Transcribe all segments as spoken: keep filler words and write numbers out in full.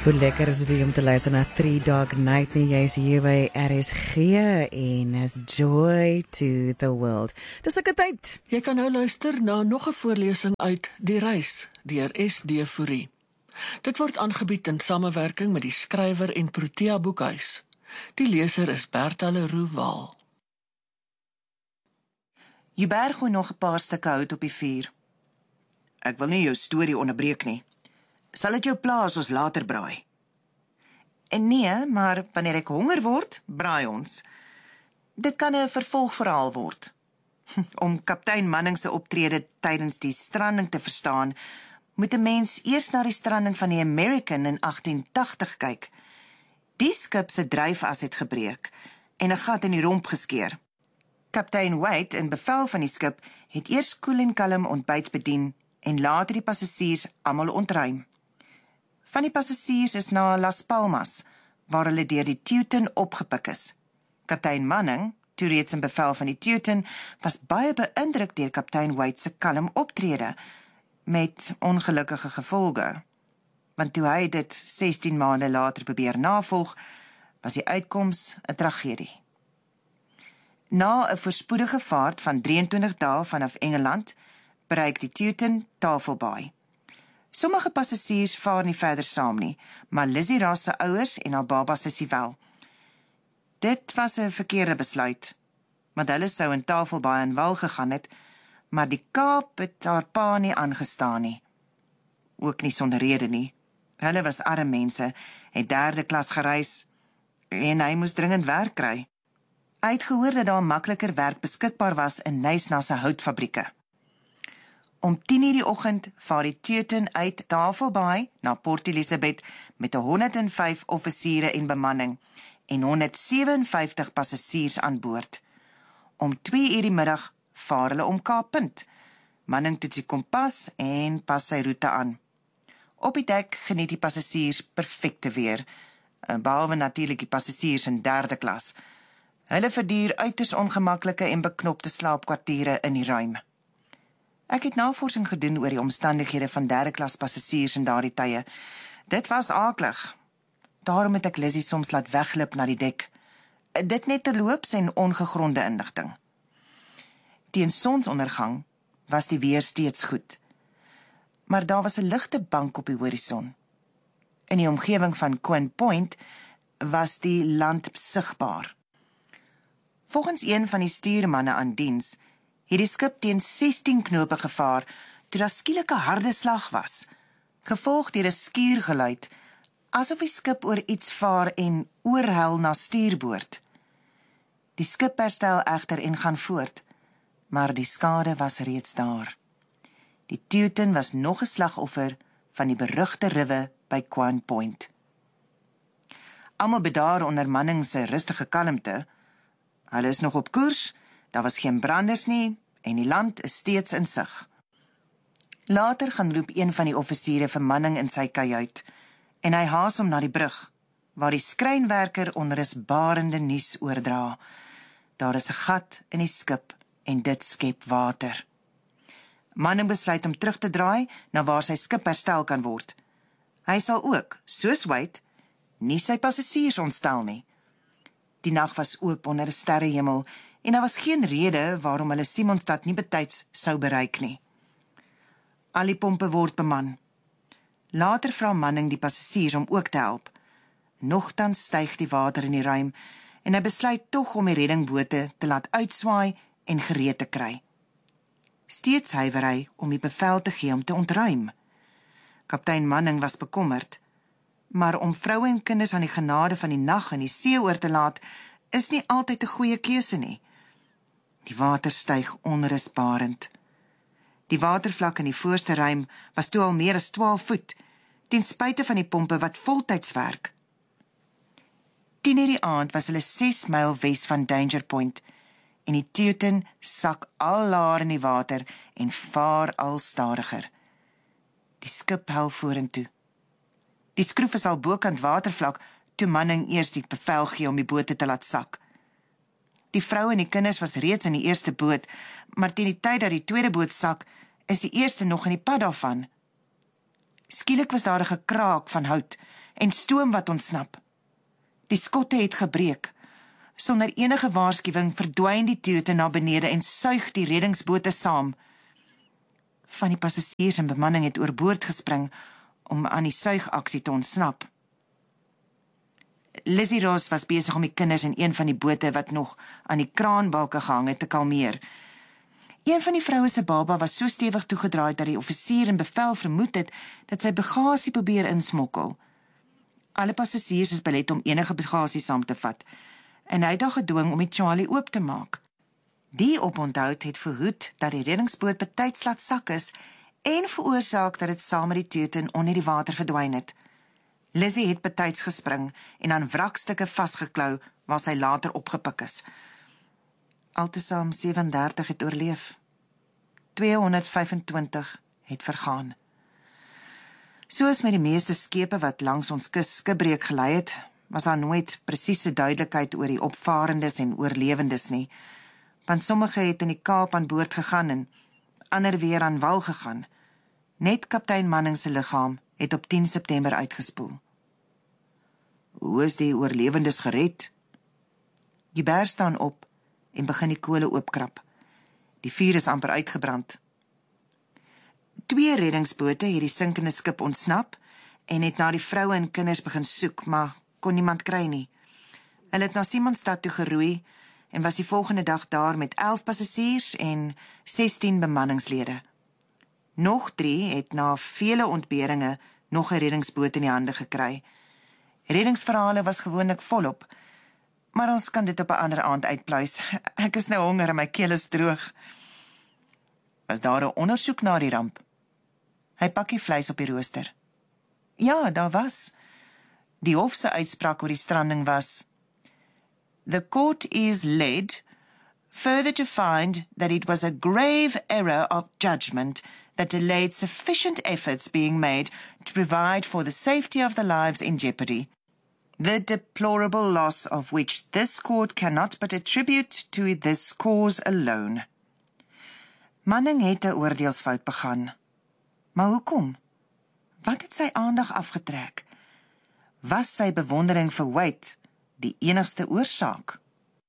Hoe lekker is dit om te luister na Three Dog Night nie, jy is hier by R S G en is Joy to the World. Dis ek tyd. Jy kan nou luister na nog 'n voorlesing uit Die Reis deur S D Fourie. Dit word aangebied in samewerking met die skrywer en Protea Boekhuis. Die leser is Bertha Leroux Waal. Jy berg gooi nog 'n paar stukke hout op die vuur. Ek wil nie jou storie onderbreek nie. Sal dit jou pla as ons later braai? En nee, maar wanneer ek honger word, braai ons. Dit kan 'n vervolgverhaal word. Om kaptein Manning se optrede tydens die stranding te verstaan, moet 'n mens eers na die stranding van die American in agtien tagtig kyk. Die skip se dryfas het gebreek en 'n gat in die romp geskeur. Kaptein Wade, in bevel van die skip, het eers koel en kalm ontbyt bedien en later die passasiers almal ontruim. Van die passasiers is na Las Palmas, waar hulle deur die Teuton opgepik is. Kaptein Manning, toe reeds in bevel van die Teuton, was baie beïndruk deur kaptein Wade se kalm optrede, met ongelukkige gevolge. Want toe hy dit sestien maande later probeer navolg, was die uitkoms 'n tragedie. Na 'n voorspoedige vaart van drieëntwintig dae vanaf Engeland, bereik die Teuton Tafelbaai. Sommige passasiers vaar nie verder saam nie, maar Lizzie Ross se ouers en haar baba sussie wel. Dit was 'n verkeerde besluit, want hulle sou in Tafelbaai aan wal gegaan het, maar die Kaap het haar pa nie aangestaan nie. Ook nie sonder rede nie. Hulle was arm mense, het derde klas gereis, en hy moes dringend werk kry. Hy het gehoor dat daar makliker werk beskikbaar was in Nysna se houtfabrieke. Om tien uur die oggend vaar die Teuton uit Tafelbaai na Port Elizabeth met honderd en vyf offisiere en bemanning en honderd sewenvyftig passasiers aan boord. Om twee uur die middag vaar hulle om Kaap Punt. Manning toets die kompas en pas sy roete aan. Op die dek geniet die passasiers perfekte weer, behalwe natuurlik die passasiers in derde klas. Hulle verduur uiters ongemaklike en beknopte slaapkwartiere in die ruim. Ek het navorsing gedoen oor die omstandighede van derde klas passasiers in daardie tye. Dit was aaklig. Daarom het ek Lizzie soms laat weglip na die dek. Dit net terloops en ongegronde inligting. Teen sonsondergang was die weer steeds goed. Maar daar was 'n ligte bank op die horison. In die omgewing van Quinn Point was die land sigbaar. Volgens een van die stuurmanne aan diens, het die skip teen sestien knope gevaar, toe daar skielik 'n harde slag was, gevolg deur 'n skuurgeluid, asof die skip oor iets vaar en oorhel na stuurboord. Die skip herstel egter en gaan voort, maar die skade was reeds daar. Die Teuton was nog 'n slagoffer van die berugte riwe by Quinn Point. Almal bedaar onder Manning se rustige kalmte. Hulle is nog op koers, daar was geen branders nie, en die land is steeds in sig. Later gaan roep een van die offisiere vir Manning in sy kajuit, en hy haas hom na die brug, waar die skrynwerker onrusbarende nuus oordra. Daar is 'n gat in die skip, en dit skep water. Manning besluit om terug te draai, na waar sy skip herstel kan word. Hy sal ook, soos Wade, nie sy passasiers ontstel nie. Die nag was oop onder 'n sterrehemel, en daar was geen rede waarom hulle Simonstad nie betyds sou bereik nie. Al die pompe word beman. Later vra Manning die passasiers om ook te help. Nogtans styg die water in die ruim, en hy besluit tog om die reddingbote te laat uitswaai en gereed te kry. Steeds huiwer hy om die bevel te gee om te ontruim. Kaptein Manning was bekommerd, maar om vroue en kinders aan die genade van die nag in die see oor te laat, is nie altyd 'n goeie keuse nie. Die water styg onrusbarend. Die watervlak in die voorste ruim was toe al meer as twaalf voet, ten spyte van die pompe wat voltyds werk. Tien uur die aand was hulle ses myl wes van Danger Point, en die Teuton sak al laer in die water en vaar al stadiger. Die skip hel vorentoe. Die skroef is al bokant watervlak, toe Manning eers die bevel gee om die bote te laat sak. Die vrou en die kinders was reeds in die eerste boot, maar teen die tyd dat die tweede boot sak, is die eerste nog in die pad daarvan. Skielik was daar 'n gekraak van hout en stoom wat ontsnap. Die skotte het gebreek. Sonder enige waarskuwing verdwyn die teute na benede en suig die reddingsbote saam. Van die passasiers en bemanning het oorboord gespring om aan die suigaksie te ontsnap. Lizzie Ross was besig om die kinders in een van die bote wat nog aan die kraanbalke gehang het te kalmeer. Een van die vroue se baba was so stewig toegedraai dat die offisier in bevel vermoed het dat sy bagasie probeer insmokkel. Alle passasiers is belet om enige bagasie saam te vat en hy het haar gedwing om die Charlie oop te maak. Die oponthoud het verhoed dat die reddingsboot betyds laat sak is en veroorsaak dat dit saam met die teuton onder die water verdwyn het. Lizzie het betyds gespring en aan wrakstukke vasgeklou waar sy later opgepik is. Altesaam sewendertig het oorleef. tweehonderdvyfentwintig het vergaan. Soos met die meeste skepe wat langs ons kus skipbreek gelei het, was daar nooit presiese duidelikheid oor die opvarendes en oorlewendes nie, want sommige het in die Kaap aan boord gegaan en ander weer aan wal gegaan. Net kaptein Manning se liggaam het op tien September uitgespoel. Hoe is die oorlewendes gered? Joubert staan op en begin die kole oopkrap. Die vuur is amper uitgebrand. Twee reddingsbote het die sinkende skip ontsnap en het na die vroue en kinders begin soek, maar kon niemand kry nie. Hulle het na Simonstad toe geroei en was die volgende dag daar met elf passasiers en sestien bemanningslede. Nog drie het na vele ontberinge nog 'n reddingsboot in die hande gekry. Reddingsverhale was gewoonlik volop, maar ons kan dit op 'n ander aand uitpluis. Ek is nou honger en my keel is droog. Was daar 'n ondersoek na die ramp? Hy pak die vleis op die rooster. Ja, daar was. Die hof se uitspraak oor die stranding was: The court is led further to find that it was a grave error of judgment that delayed sufficient efforts being made to provide for the safety of the lives in jeopardy, the deplorable loss of which this court cannot but attribute to this cause alone. Manning het 'n oordeelsfout begaan. Maar hoekom? Wat het sy aandag afgetrek? Was sy bewondering vir Wade die enigste oorsaak?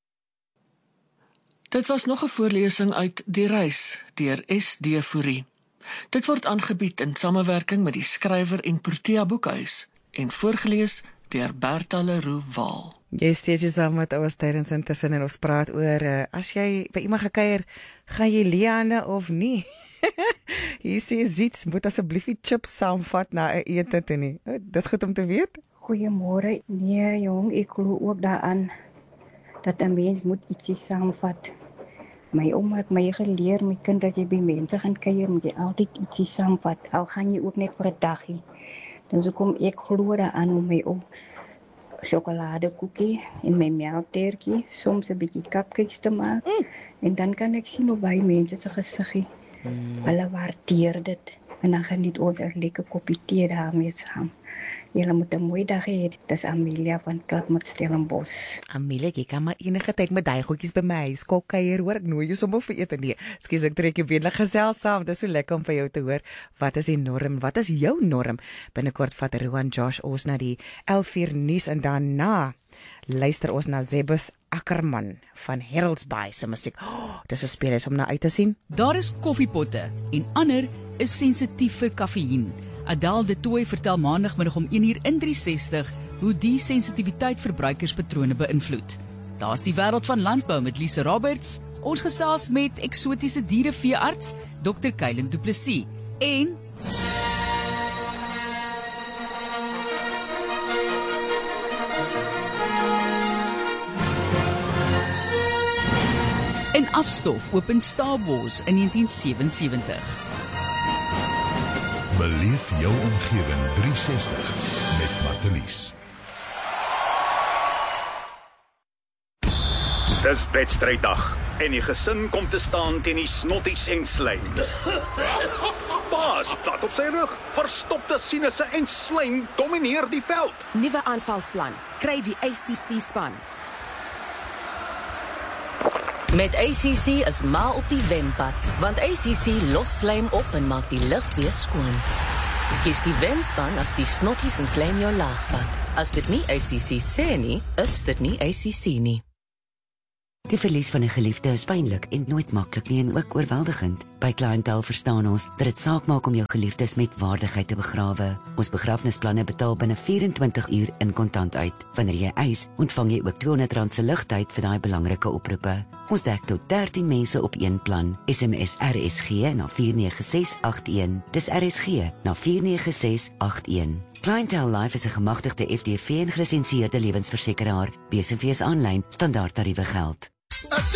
Dit was nog 'n voorlesing uit Die Reis deur S D Fourie. Dit word aangebied in samewerking met die skrywer en Protea Boekhuis en voorgeles deur Bertha Leroux Waal. Jy steeds jy saam met ons tydens intussen en ons praat oor, uh, as jy by iemand gekuier, gaan jy leane of nie? Hier sê Ziets, moet asseblief die chips saamvat na 'n ete toe nie. Dis goed om te weet. Goeiemôre. Nee jong, ek glo ook daaraan dat 'n mens moet ietsie saamvat. My ouma het my geleer, my kind, dat jy by mense gaan kuier, moet jy altyd ietsie saamvat. Al gaan jy ook net vir 'n dagie. Dan so kom ek glo daaraan om my op sjokoladekoekie en my melkteertjie, soms 'n bietjie cupcakes te maak. Mm. En dan kan ek sien hoe baie mense se gesiggie. Mm. Hulle waardeer dit. En dan geniet ons 'n lekker koppie tee daarmee saam. Julle moet 'n mooi dag hê. Dis Amelia van Klapmuts Stellenbosch. Amelia, jy kan maar enige tyd met daai goedjies by my huis kom kuier, hoor. Ek nooi jou sommer vir ete. Nee, skus, ek trek jou weer gesels saam. Dis so lekker om vir jou te hoor. Wat is die norm? Wat is jou norm? Binnekort vat Rowan Josh ons na die elf uur nuus en daarna luister ons na Zebeth Ackerman van Heralds Bay se musiek. Oh, dis 'n speelies om na uit te sien. Daar is koffiepotte en ander is sensitief vir kafeïen. Adele de Tooy vertel maandagmiddag om een uur in drie sestig hoe die sensitiwiteit verbruikerspatrone beïnvloed. Daar's die wêreld van landbou met Lise Roberts, ons gesels met eksotiese diereveearts dokter Kylen Du Plessis en en afstof open Star Wars in negentien sewensewentig. Beleef jou omgewing drie sestig met Martelies. Dis wedstryddag en die gesin kom te staan teen die snotties en slijm. Baas plat op sy rug, verstopte sinusse en slijm domineer die veld. Nuwe aanvalsplan, kry die A C C span. Met A C C is ma op die wenpad, want A C C los slijm op en maak die lug weer skoon. Kies die wenspan as die snotties en slijm jou laagpad. As dit nie A C C sê nie, is dit nie A C C nie. Die verlies van 'n geliefde is pynlik en nooit maklik nie en ook oorweldigend. By Clientele verstaan ons dat dit saak maak om jou geliefdes met waardigheid te begrawe. Ons begrafnisplanne betaal binne vyf-en-twintig uur in kontant uit. Wanneer jy eis, ontvang jy ook tweehonderd rand se ligtyd vir daai belangrike oproepe. Ons dek tot dertien mense op een plan. S M S R S G na vier nege ses agt een. Dis R S G na vier nege ses agt een. Clientele Life is 'n gemagtigde F D V en gelisensieerde lewensversekeraar. B S V is aanlyn, standaard tariewe geld.